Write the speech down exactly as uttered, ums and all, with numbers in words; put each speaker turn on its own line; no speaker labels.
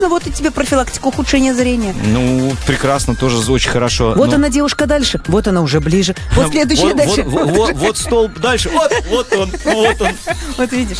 Ну вот и тебе профилактика ухудшения зрения.
Ну, прекрасно, тоже очень хорошо.
Вот
но...
она, девушка, дальше. Вот она уже ближе. Вот следующая
вот,
дальше.
Вот, вот, вот, вот столб дальше. Вот, вот он, вот он.
Вот видишь.